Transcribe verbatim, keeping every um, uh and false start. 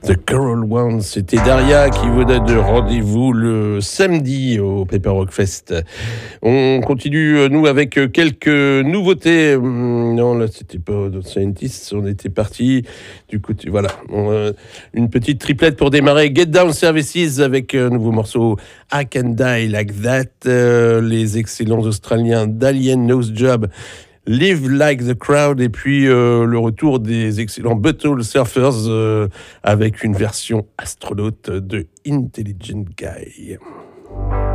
The Coral Ones, c'était Daria qui vous donne rendez-vous le samedi au Paper Rock Fest. On continue, nous, avec quelques nouveautés. Non, là, c'était pas The Scientists, on était parti du côté, voilà. On, une petite triplette pour démarrer. Get Down Services avec un nouveau morceau I Can Die Like That. Euh, les excellents Australiens d'Alien Nose Job, Live Like the Crowd, et puis euh, le retour des excellents Butthole Surfers euh, avec une version astronaute de Intelligent Guy.